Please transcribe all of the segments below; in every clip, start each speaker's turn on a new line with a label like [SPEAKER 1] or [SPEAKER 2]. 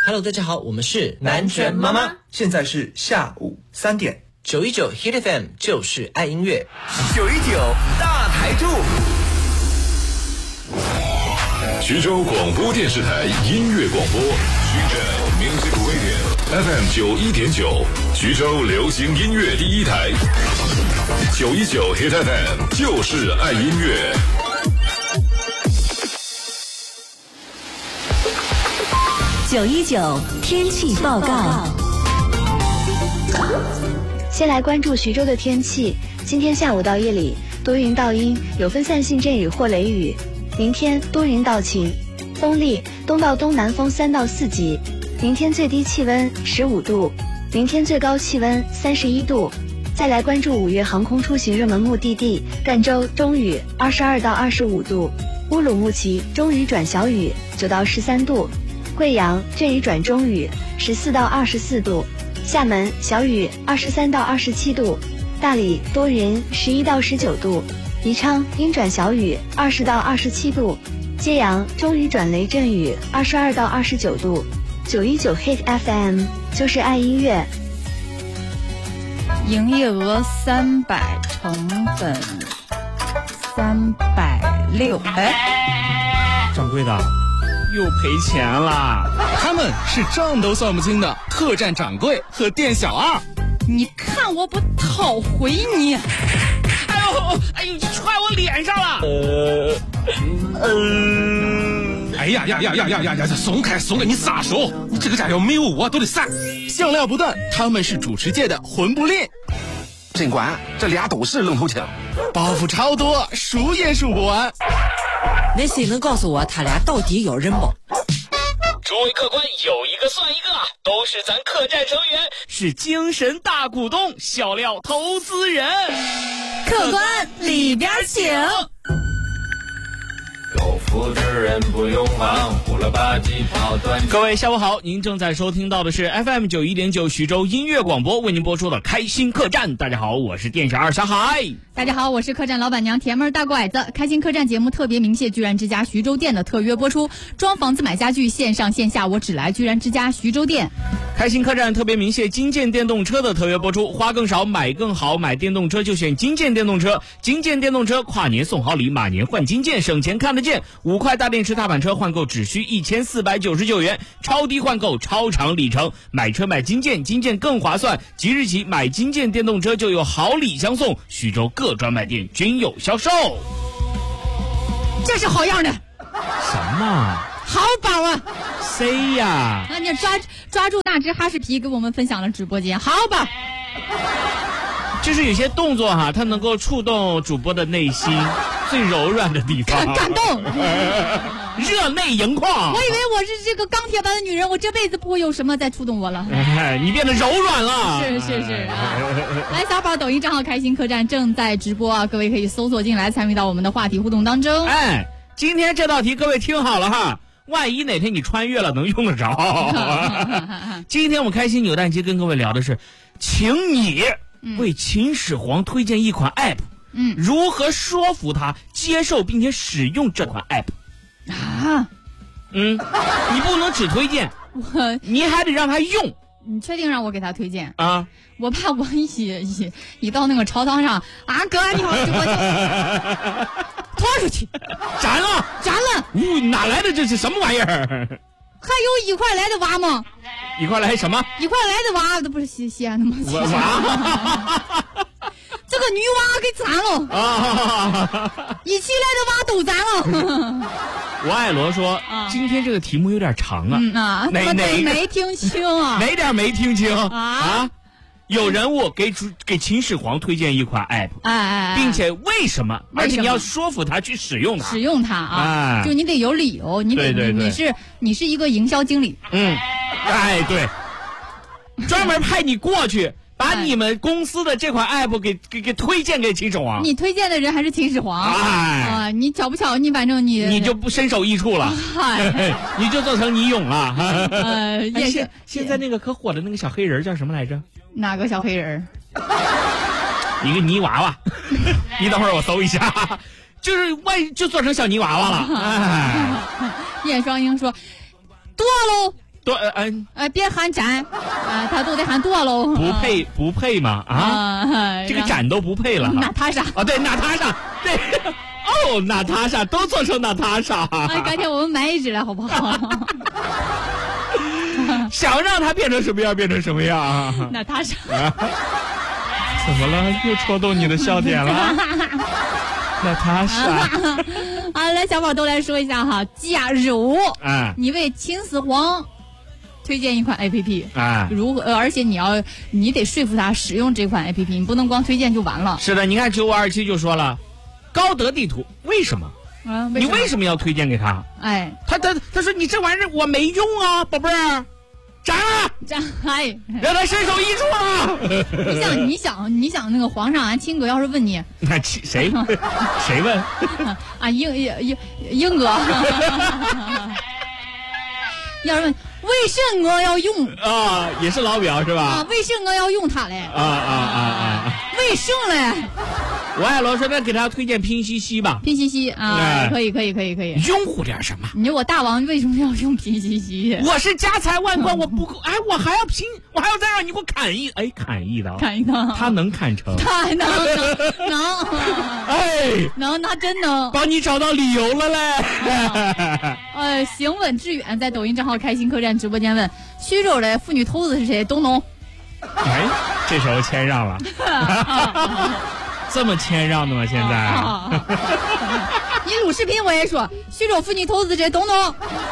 [SPEAKER 1] Hello， 大家好，我们是
[SPEAKER 2] 南拳妈妈，现在是下午3点
[SPEAKER 1] ，919 Hit FM 就是爱音乐
[SPEAKER 2] ，919大台柱，
[SPEAKER 3] 徐州广播电视台音乐广播，徐州 Music Radio FM 91.9，徐州流行音乐第一台，919 Hit FM 就是爱音乐。
[SPEAKER 4] 919天气报告。
[SPEAKER 5] 先来关注徐州的天气，今天下午到夜里多云到阴，有分散性阵雨或雷雨。明天多云到晴，风力东到东南风3到4级。明天最低气温15度，明天最高气温31度。再来关注5月航空出行热门目的地：赣州中雨22到25度，乌鲁木齐中雨转小雨9到13度。贵阳阵雨转中雨14到24度，厦门小雨23到27度，大理多云11到19度，宜昌阴转小雨20到27度，揭阳中雨转雷阵雨22到29度。919 Hit FM 就是爱音乐。
[SPEAKER 6] 营业额300，成本360。
[SPEAKER 7] 掌柜的又赔钱了，
[SPEAKER 8] 他们是账都算不清的客栈掌柜和店小二。
[SPEAKER 6] 你看我不讨回你！
[SPEAKER 7] 哎呦，踹我脸上了！哎呀，松开，你撒手！你这个家要没有我都得散。
[SPEAKER 8] 笑料不断，他们是主持界的魂不吝。
[SPEAKER 9] 尽管这俩都是愣头青，
[SPEAKER 8] 包袱超多，数也数不完。
[SPEAKER 10] 那谁能告诉我他俩到底有人不？
[SPEAKER 11] 诸位客官，有一个算一个，都是咱客栈成员，
[SPEAKER 7] 是精神大股东，笑料投资人。
[SPEAKER 6] 客官里边请。
[SPEAKER 12] 有福之人不用忙，胡了吧唧跑断。
[SPEAKER 7] 各位下午好，您正在收听到的是 FM 91.9徐州音乐广播为您播出的开心客栈。大家好，我是店小二小海。
[SPEAKER 6] 大家好，我是客栈老板娘甜妹大拐子。开心客栈节目特别鸣谢居然之家徐州店的特约播出，装房子买家具线上线下我只来居然之家徐州店。
[SPEAKER 7] 开心客栈特别鸣谢金建电动车的特约播出，花更少买更好，买电动车就选金建电动车。金建电动车跨年送好礼，马年换金建，省钱看得见。5块大电池踏板车换购只需1499元，超低换购，超长里程。买车买金建，金建更划算。即日起买金建电动车就有好礼相送，徐州各专卖店均有销售。
[SPEAKER 6] 这是好样的！
[SPEAKER 7] 什么？
[SPEAKER 6] 好宝啊！
[SPEAKER 7] 谁呀？
[SPEAKER 6] 那你抓住那只哈士皮给我们分享了直播间，好宝。
[SPEAKER 7] 就是有些动作哈，它能够触动主播的内心最柔软的地方，
[SPEAKER 6] 感动，
[SPEAKER 7] 热泪盈眶。
[SPEAKER 6] 我以为我是这个钢铁般的女人，我这辈子不会有什么再触动我了。
[SPEAKER 7] 你变得柔软了。
[SPEAKER 6] 是来，小宝抖音账号开心客栈正在直播啊，各位可以搜索进来参与到我们的话题互动当中。
[SPEAKER 7] 今天这道题各位听好了哈，万一哪天你穿越了能用得着。今天我们开心扭蛋机跟各位聊的是，请你为秦始皇推荐一款 app，如何说服他接受并且使用这款 app
[SPEAKER 6] 啊？
[SPEAKER 7] 你不能只推荐，你还得让他用。
[SPEAKER 6] 你确定让我给他推荐
[SPEAKER 7] 啊？
[SPEAKER 6] 我怕我一到那个朝堂上啊，哥你好，我拖出去，
[SPEAKER 7] 斩了！哪来的这是什么玩意儿？
[SPEAKER 6] 还有1块来的娃吗
[SPEAKER 7] ？1块来什么
[SPEAKER 6] ？1块来的娃，那不是西安的吗？
[SPEAKER 7] 娃，
[SPEAKER 6] 这个女娃给斩了一起来的娃都斩了。
[SPEAKER 7] 我爱罗说，今天这个题目有点长啊。哪
[SPEAKER 6] 没听清啊？
[SPEAKER 7] 哪点没听清啊？有人物给秦始皇推荐一款 app，并且为什么？而且你要说服他去使用它
[SPEAKER 6] 啊！就你得有理由，你是一个营销经理。
[SPEAKER 7] 对，专门派你过去。把你们公司的这款 app 给推荐给秦始皇，
[SPEAKER 6] 你推荐的人还是秦始皇，你巧不巧，你反正你
[SPEAKER 7] 就不身首异处了，你就做成倪勇了。现在那个可火的那个小黑人叫什么来着？
[SPEAKER 6] 哪个小黑人？
[SPEAKER 7] 一个泥娃娃。你等会儿我搜一下，就做成小泥娃娃了。
[SPEAKER 6] 叶双英说：“多喽。” 别喊展他都得喊多喽。
[SPEAKER 7] 不配吗？这个展都不配了。
[SPEAKER 6] 娜塔莎
[SPEAKER 7] 对，娜塔莎，对，哦，娜塔莎都做成娜塔莎。
[SPEAKER 6] 改天我们买一只来好不好？
[SPEAKER 7] 想让它变成什么样变成什么样。
[SPEAKER 6] 娜塔莎，
[SPEAKER 7] 怎么了？又戳动你的笑点了？娜塔莎。
[SPEAKER 6] 来，小宝都来说一下哈。假如你为秦始皇推荐一款 APP 如何？而且你得说服他使用这款 APP， 你不能光推荐就完了。
[SPEAKER 7] 是的，你看9527就说了，高德地图为什么？你为什么要推荐给他？他说你这玩意儿我没用啊，宝贝儿，斩了，让他身首异处啊！
[SPEAKER 6] 你想那个皇上亲哥要是问你，
[SPEAKER 7] 那谁问？
[SPEAKER 6] 英哥，要是问为什么要用
[SPEAKER 7] 也是老表是吧？
[SPEAKER 6] 为什么要用它嘞？为什么嘞？
[SPEAKER 7] 我爱罗说那给他推荐拼夕夕吧。
[SPEAKER 6] 拼夕夕可以。
[SPEAKER 7] 拥护点什么？
[SPEAKER 6] 你说我大王为什么要用拼夕夕？
[SPEAKER 7] 我是家财万贯，我不我还要拼，我还要再让你给我砍一刀，他能砍成？
[SPEAKER 6] 他能，能，他真能
[SPEAKER 7] 帮你找到理由了嘞。
[SPEAKER 6] 行稳致远在抖音账号开心客栈直播间问徐州的妇女头子是谁？东东。
[SPEAKER 7] 这时候谦让了。这么谦让的吗？现在
[SPEAKER 6] 你录视频我也说徐州妇女头子这东东。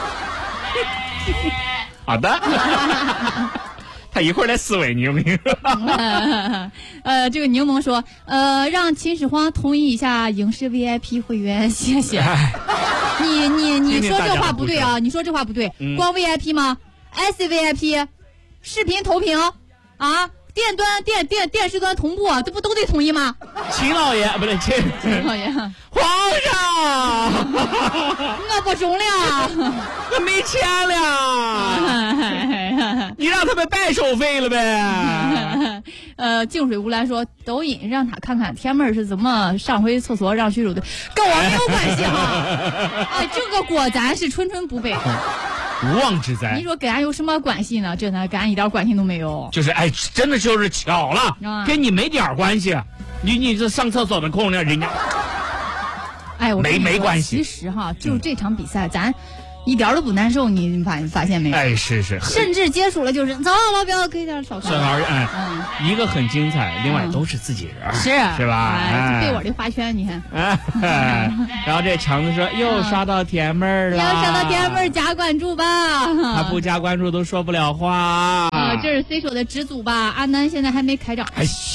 [SPEAKER 7] 好的。他一会儿来撕尾你有没有？
[SPEAKER 6] 这个柠檬说让秦始皇同意一下影视 VIP 会员，谢谢。你说这话不对啊！你说这话不对，光 VIP 吗 ？SVIP 视频投屏电视端同步这不都得同意吗？
[SPEAKER 7] 秦老爷不对，秦
[SPEAKER 6] 老爷，
[SPEAKER 7] 皇上，
[SPEAKER 6] 我不中了，
[SPEAKER 7] 我没钱了，你让他们拜手费了呗？
[SPEAKER 6] 净水无澜说抖音让他看看天妹是怎么上回厕所让徐州的，跟我没有关系哈。这个锅咱是纯不背。
[SPEAKER 7] 无妄之灾，
[SPEAKER 6] 你说跟俺有什么关系呢？这跟俺一点关系都没有。
[SPEAKER 7] 就是真的就是巧了，跟你没点关系。你这上厕所的空呢，人家
[SPEAKER 6] 我
[SPEAKER 7] 没关系。
[SPEAKER 6] 其实就这场比赛，咱一点都不难受，你发现没有？
[SPEAKER 7] 是，
[SPEAKER 6] 甚至结束了就是走，老表给点少
[SPEAKER 7] 算一个很精彩，另外都是自己人，是吧？
[SPEAKER 6] 被我的花圈，你看。
[SPEAKER 7] 然后这强子说又刷到甜妹了，
[SPEAKER 6] 要刷到甜妹加关注吧。
[SPEAKER 7] 他不加关注都说不了话。
[SPEAKER 6] 这是谁说的知足吧？阿南现在还没开张。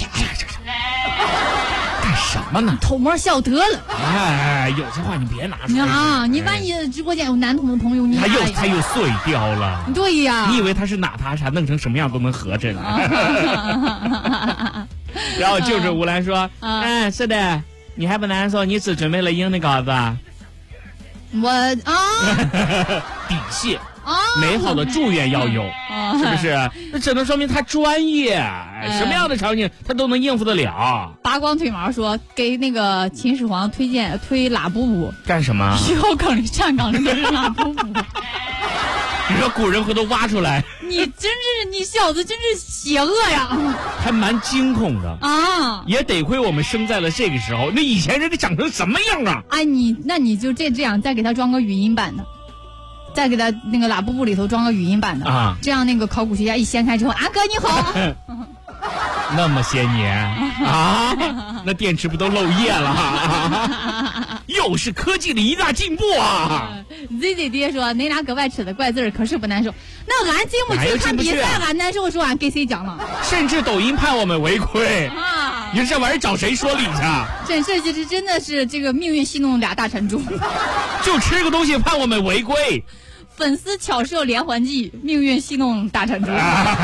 [SPEAKER 7] 干什么呢？
[SPEAKER 6] 偷摸笑得了。
[SPEAKER 7] 有些话你别拿出来
[SPEAKER 6] 你万一直播间有男同的朋友，
[SPEAKER 7] 他又碎掉了。
[SPEAKER 6] 对呀，
[SPEAKER 7] 你以为他是娜塔莎，弄成什么样都能合着呢？然后就是吴兰说，是的，你还不难受？你只准备了英的稿子？底细。美好的祝愿要有，是不是？那只能说明他专业，什么样的场景他都能应付得了。
[SPEAKER 6] 拔光腿毛说给那个秦始皇推拉布布
[SPEAKER 7] 干什么？
[SPEAKER 6] 腰梗里站岗里面拉布布。
[SPEAKER 7] 你说古人回头挖出来，
[SPEAKER 6] 你小子真是邪恶呀！
[SPEAKER 7] 还蛮惊恐的也得亏我们生在了这个时候，那以前人得长成什么样啊？
[SPEAKER 6] 那你就这样，再给他装个语音版的。再给他那个拉布布里头装个语音版的这样那个考古学家一掀开之后，阿哥你好。
[SPEAKER 7] 那么些年那电池不都漏液了？又是科技的一大进步啊
[SPEAKER 6] ！ZZ 爹说那俩搁外吃的怪字可是不难受，那俺进不去看比赛，俺难受说俺给谁讲了？
[SPEAKER 7] 甚至抖音判我们违规你这玩意儿找谁说理去？
[SPEAKER 6] 真的是这个命运戏弄俩大馋猪，
[SPEAKER 7] 就吃个东西判我们违规，
[SPEAKER 6] 粉丝巧设连环计，命运戏弄大馋猪。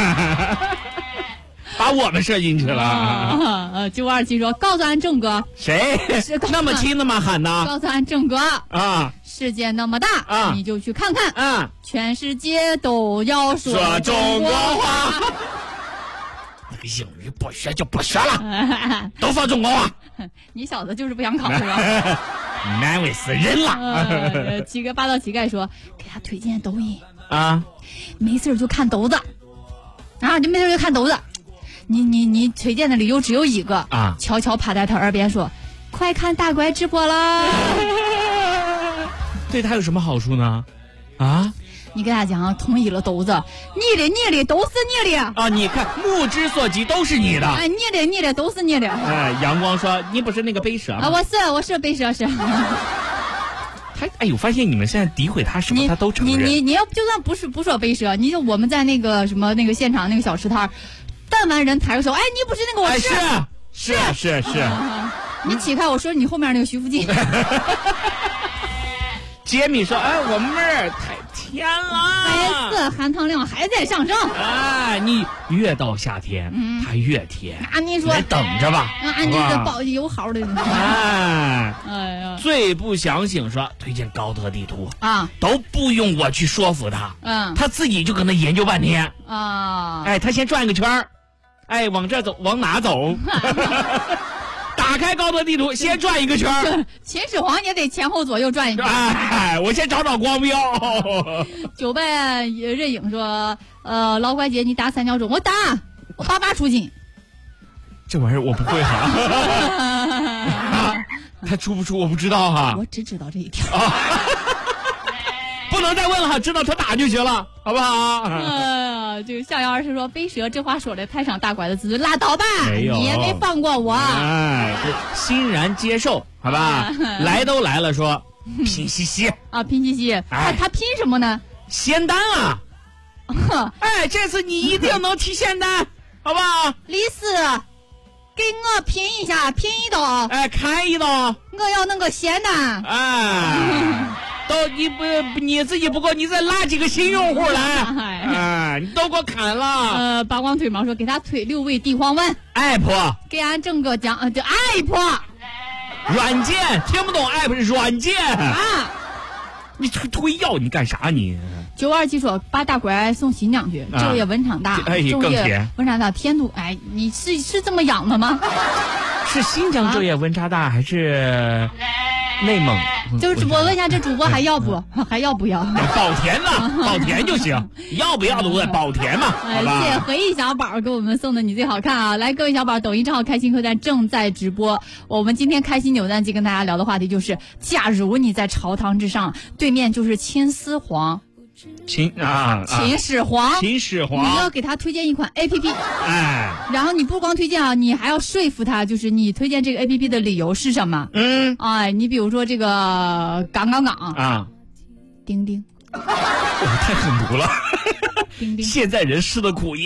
[SPEAKER 7] 把我们射进去了。
[SPEAKER 6] 9527说告诉俺郑哥，
[SPEAKER 7] 谁那么亲那么喊呢？
[SPEAKER 6] 告诉俺郑哥世界那么大你就去看看全世界都要说中国话。
[SPEAKER 7] 那个英语不学就不学了，都说中国话。
[SPEAKER 6] 你小子就是不想考试吧？
[SPEAKER 7] 难为死人了。
[SPEAKER 6] 7个霸道乞丐说给他推荐抖音，
[SPEAKER 7] 啊，
[SPEAKER 6] 没事就看兜子，啊，就没事就看兜子。你推荐的理由只有一个
[SPEAKER 7] 啊，
[SPEAKER 6] 悄悄趴在他耳边说：“快看大乖直播啦！”
[SPEAKER 7] 对他有什么好处呢？啊？
[SPEAKER 6] 你给他讲同意了兜子，你的都是你的
[SPEAKER 7] 啊！你看目之所及都是你的，
[SPEAKER 6] 哎，你的都是你的。
[SPEAKER 7] 哎，阳光说你不是那个背蛇吗？
[SPEAKER 6] 啊，我是背蛇是。
[SPEAKER 7] 他哎呦，发现你们现在诋毁他什么他都承认。
[SPEAKER 6] 你要就算不说背蛇，你就我们在那个什么那个现场那个小吃摊，但凡人抬个手，哎，你不是那个我是。你起开，我说你后面那个徐福记。
[SPEAKER 7] 杰米说：“哎，我妹儿太甜了，
[SPEAKER 6] 还是含糖量还在上升。
[SPEAKER 7] 啊，你越到夏天，它越甜。
[SPEAKER 6] 啊，你说
[SPEAKER 7] 你等着吧。
[SPEAKER 6] 啊，你这保有好的。
[SPEAKER 7] 哎呀，最不想醒说推荐高德地图
[SPEAKER 6] 啊，
[SPEAKER 7] 都不用我去说服他，他自己就搁那研究半天
[SPEAKER 6] 啊。
[SPEAKER 7] 哎，他先转一个圈儿，哎，往这走，往哪走？打开高德地图，先转一个圈儿。
[SPEAKER 6] 秦始皇也得前后左右转一圈。
[SPEAKER 7] 哎，我先找光标。
[SPEAKER 6] 九拜任影说：“老怪姐，你打3秒钟，我打，我88出金。”
[SPEAKER 7] 这玩意儿我不会哈。他出不出我不知道哈。
[SPEAKER 6] 我只知道这一条。
[SPEAKER 7] 不能再问了哈，知道他打就行了，好不好？
[SPEAKER 6] 这个向阳儿是说背蛇，这话说的太上大拐的自拉倒吧，
[SPEAKER 7] 没有，
[SPEAKER 6] 你也没放过我。
[SPEAKER 7] 哎，欣然接受，好吧？来都来了，说拼夕夕
[SPEAKER 6] 啊，拼夕夕，他拼什么呢？
[SPEAKER 7] 仙丹啊！哎，这次你一定能提仙丹，好不好？
[SPEAKER 6] 李四，给我拼一下，拼一刀，
[SPEAKER 7] 哎，开一刀，
[SPEAKER 6] 我要那个仙丹，
[SPEAKER 7] 哎。都你自己不够，你再拉几个新用户来，哎，你都给我砍了。
[SPEAKER 6] 八光腿毛说给他推6味地黄丸
[SPEAKER 7] ，app
[SPEAKER 6] 给俺整个讲就 app
[SPEAKER 7] 软件，听不懂 app 是软件
[SPEAKER 6] 啊。
[SPEAKER 7] 你推药你干啥你
[SPEAKER 6] ？927说把大乖送新疆去，昼夜温差大，
[SPEAKER 7] 哎，更甜，
[SPEAKER 6] 温差大，甜度，哎，你是这么养的吗？
[SPEAKER 7] 是新疆昼夜温差大还是内蒙？
[SPEAKER 6] 就是我问一下，这主播还要不？还要不要？
[SPEAKER 7] 保甜了，保甜就行，要不要的问保甜嘛，好吧？
[SPEAKER 6] 谢谢回忆小宝给我们送的你最好看啊！来，各位小宝，抖音账号开心客栈正在直播。我们今天开心扭蛋机跟大家聊的话题就是：假如你在朝堂之上，对面就是秦始皇。秦始皇，你要给他推荐一款 APP，
[SPEAKER 7] 哎，
[SPEAKER 6] 然后你不光推荐啊，你还要说服他，就是你推荐这个 APP 的理由是什么？哎，你比如说这个杠啊，钉钉，
[SPEAKER 7] 太狠毒了，
[SPEAKER 6] 钉钉，
[SPEAKER 7] 现在人吃的苦